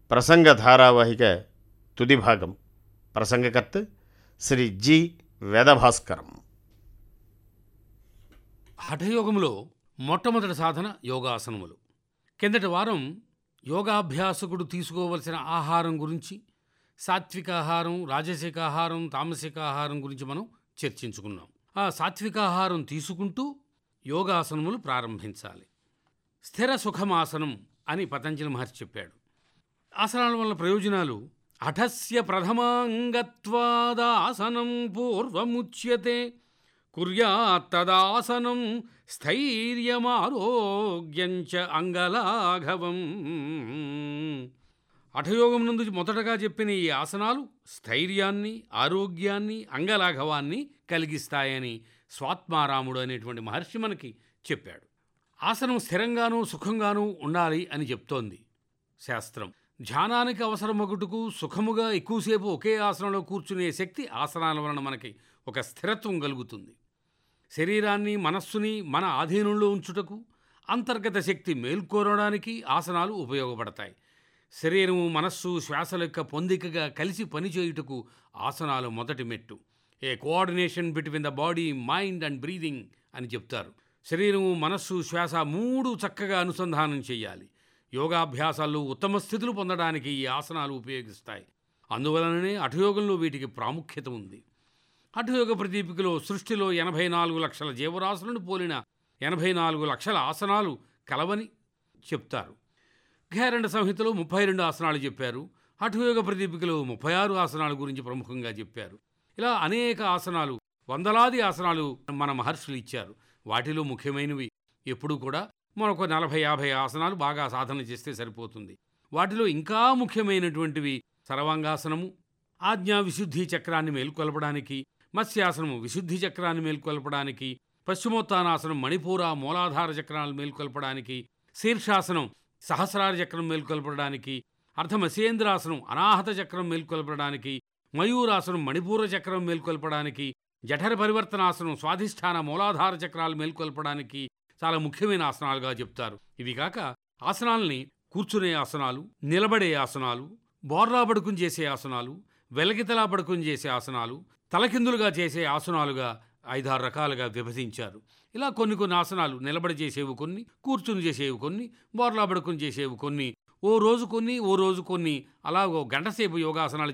ప్రసంగ ధారావాహిక తుది భాగం. ప్రసంగకర్త శ్రీ జి వేదభాస్కరం. హఠయోగంలో మొట్టమొదటి సాధన యోగాసనములు. కిందటి వారం యోగాభ్యాసకుడు తీసుకోవలసిన ఆహారం గురించి, సాత్విక ఆహారం, రాజసిక ఆహారం, తామసిక ఆహారం గురించి మనం చర్చించుకున్నాం. ఆ సాత్విక ఆహారం తీసుకుంటూ యోగాసనములు ప్రారంభించాలి. స్థిర సుఖమాసనం అని పతంజలి మహర్షి చెప్పాడు. ఆసనాల వల్ల ప్రయోజనాలు: అఠస్య ప్రథమాంగత్వాదాసనం పూర్వముచ్యతే కుర్యాత్తదాసనం స్థైర్యమారోగ్యంచ అంగలాఘవం. హఠయోగం నందు మొదటగా చెప్పిన ఈ ఆసనాలు స్థైర్యాన్ని, ఆరోగ్యాన్ని, అంగలాఘవాన్ని కలిగిస్తాయని స్వాత్మారాముడు అనేటువంటి మహర్షి మనకి చెప్పాడు. ఆసనం స్థిరంగానూ సుఖంగానూ ఉండాలి అని చెప్తోంది శాస్త్రం. ధ్యానానికి అవసరమగుటకు సుఖముగా ఎక్కువసేపు ఒకే ఆసనంలో కూర్చునే శక్తి ఆసనాల వలన మనకి ఒక స్థిరత్వం కలుగుతుంది. శరీరాన్ని, మనస్సుని మన ఆధీనంలో ఉంచుటకు, అంతర్గత శక్తి మేల్కోరడానికి ఆసనాలు ఉపయోగపడతాయి. శరీరము, మనస్సు, శ్వాసల యొక్క పొందికగా కలిసి పనిచేయుటకు ఆసనాలు మొదటి మెట్టు. ఏ coordination between the body, mind and breathing అని చెప్తారు. శరీరము, మనస్సు, శ్వాస మూడు చక్కగా అనుసంధానం చేయాలి. యోగాభ్యాసాల్లో ఉత్తమ స్థితులు పొందడానికి ఈ ఆసనాలు ఉపయోగిస్తాయి. అందువలననే హఠయోగంలో వీటికి ప్రాముఖ్యత ఉంది. హఠయోగ ప్రదీపికలో సృష్టిలో 84 లక్షల జీవరాశులను పోలిన 84 లక్షల ఆసనాలు కలవని చెప్తారు. ఘేరండ సంహితలో 32 ఆసనాలు చెప్పారు. హఠయోగ ప్రదీపికలో 36 ఆసనాల గురించి ప్రముఖంగా చెప్పారు. ఇలా అనేక ఆసనాలు, వందలాది ఆసనాలు మన మహర్షులు ఇచ్చారు. వాటిలో ముఖ్యమైనవి ఎప్పుడూ కూడా మనకు 40-50 ఆసనాలు బాగా సాధన చేస్తే సరిపోతుంది. వాటిలో ఇంకా ముఖ్యమైనటువంటివి సర్వాంగాసనము, ఆజ్ఞా విశుద్ధి చక్రాన్ని మేల్కొల్పడానికి, మత్స్యాసనము విశుద్ధి చక్రాన్ని మేల్కొల్పడానికి, పశ్చిమోత్తానాసనం మణిపూర మూలాధార చక్రాలను మేల్కొల్పడానికి, శీర్షాసనం సహస్రార చక్రం మేల్కొల్పడానికి, అర్ధమసేంద్రాసనం అనాహత చక్రం మేల్కొల్పడానికి, మయూరాసనం మణిపూర చక్రం మేల్కొల్పడానికి, జఠర పరివర్తనాసనం స్వాధిష్టాన మూలాధార చక్రాలు మేల్కొల్పడానికి చాలా ముఖ్యమైన ఆసనాలుగా చెప్తారు. ఇవి కాక ఆసనాల్ని కూర్చునే ఆసనాలు, నిలబడే ఆసనాలు, బోర్లా పడుకుని చేసే ఆసనాలు, వెలగితలా పడుకుని చేసే ఆసనాలు, తలకిందులుగా చేసే ఆసనాలుగా 5-6 రకాలుగా విభజించారు. ఇలా కొన్ని ఆసనాలు నిలబడి చేసేవి కొన్ని, కూర్చుని చేసేవి కొన్ని, బోర్లా పడుకుని చేసేవి కొన్ని, ఓ రోజు కొన్ని అలాగో గంటసేపు యోగాసనాలు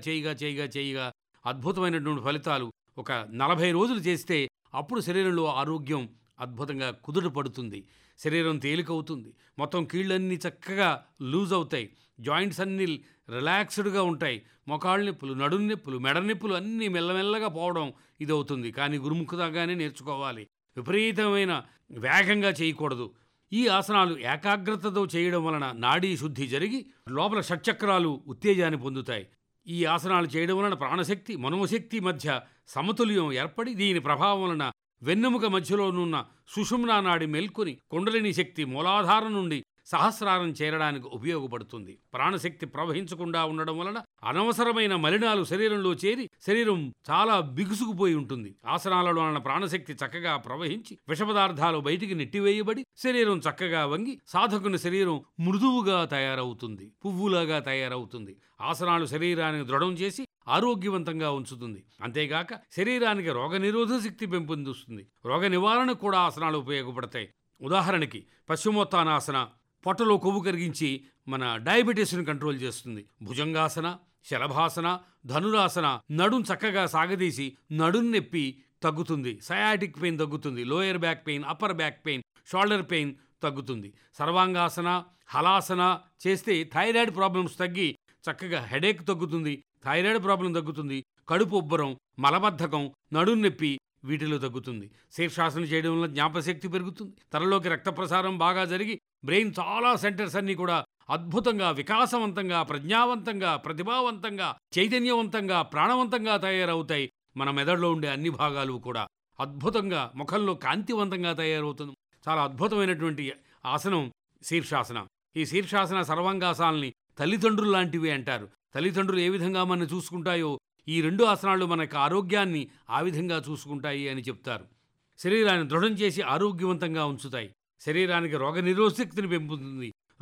చేయగా అద్భుతమైనటువంటి ఫలితాలు ఒక 40 రోజులు చేస్తే అప్పుడు శరీరంలో ఆరోగ్యం అద్భుతంగా కుదుట పడుతుంది. శరీరం తేలికవుతుంది. మొత్తం కీళ్ళన్నీ చక్కగా లూజ్ అవుతాయి. జాయింట్స్ అన్నీ రిలాక్స్డ్గా ఉంటాయి. మొకాళ్ళ నొప్పులు, నడుము నొప్పులు, మెడ నొప్పులు అన్నీ మెల్లమెల్లగా పోవడం ఇదవుతుంది. కానీ గురుముఖంగానే నేర్చుకోవాలి. విపరీతమైన వేగంగా చేయకూడదు. ఈ ఆసనాలు ఏకాగ్రతతో చేయడం వలన నాడీ శుద్ధి జరిగి లోపల షట్చక్రాలు ఉత్తేజాన్ని పొందుతాయి. ఈ ఆసనాలు చేయడం వలన ప్రాణశక్తి, మనోశక్తి మధ్య సమతుల్యం ఏర్పడి దీని ప్రభావం వలన వెన్నెముక మధ్యలోనున్న సుషుమ్నా నాడి మేల్కొని కుండలిని శక్తి మూలాధారం నుండి సహస్రారం చేరడానికి ఉపయోగపడుతుంది. ప్రాణశక్తి ప్రవహించకుండా ఉండడం వలన అనవసరమైన మలినాలు శరీరంలో చేరి శరీరం చాలా బిగుసుకుపోయి ఉంటుంది. ఆసనాల వలన ప్రాణశక్తి చక్కగా ప్రవహించి విషపదార్థాలు బయటికి నెట్టివేయబడి శరీరం చక్కగా వంగి సాధకుని శరీరం మృదువుగా తయారవుతుంది, పువ్వులాగా తయారవుతుంది. ఆసనాలు శరీరాన్ని దృఢం చేసి ఆరోగ్యవంతంగా ఉంచుతుంది. అంతేగాక శరీరానికి రోగనిరోధక శక్తి పెంపొందిస్తుంది. రోగ నివారణకు కూడా ఆసనాలు ఉపయోగపడతాయి. ఉదాహరణకి పశ్చిమోత్తానాసన పొట్టలో కొవ్వు కరిగించి మన డయాబెటీస్ను కంట్రోల్ చేస్తుంది. భుజంగాసన, శలభాసన, ధనురాసన నడుం చక్కగా సాగదీసి నడుం నొప్పి తగ్గుతుంది. సయాటిక్ పెయిన్ తగ్గుతుంది. Lower back pain, upper back pain, shoulder pain తగ్గుతుంది. సర్వాంగాసన, హలాసన చేస్తే థైరాయిడ్ ప్రాబ్లమ్స్ తగ్గి చక్కగా హెడేక్ తగ్గుతుంది. థైరాయిడ్ ప్రాబ్లం తగ్గుతుంది. కడుపు ఉబ్బరం, మలబద్ధకం, నడుం నొప్పి వీటిలో తగ్గుతుంది. శీర్షాసనం చేయడం వల్ల జ్ఞాపశక్తి పెరుగుతుంది. తలలోకి రక్త ప్రసారం బాగా జరిగి బ్రెయిన్ చాలా సెంటర్స్ అన్నీ కూడా అద్భుతంగా, వికాసవంతంగా, ప్రజ్ఞావంతంగా, ప్రతిభావంతంగా, చైతన్యవంతంగా, ప్రాణవంతంగా తయారవుతాయి. మన మెదడులో ఉండే అన్ని భాగాలు కూడా అద్భుతంగా, ముఖంలో కాంతివంతంగా తయారవుతుంది. చాలా అద్భుతమైనటువంటి ఆసనం శీర్షాసన. ఈ శీర్షాసన సర్వాంగాసనాల్ని తల్లిదండ్రులు లాంటివి అంటారు. తల్లిదండ్రులు ఏ విధంగా మనం చూసుకుంటాయో ఈ 2 ఆసనాలు మనకు ఆరోగ్యాన్ని ఆ విధంగా చూసుకుంటాయి అని చెప్తారు. శరీరాన్ని దృఢం చేసి ఆరోగ్యవంతంగా ఉంచుతాయి. శరీరానికి రోగనిరోధక శక్తిని పెంపుతుంది.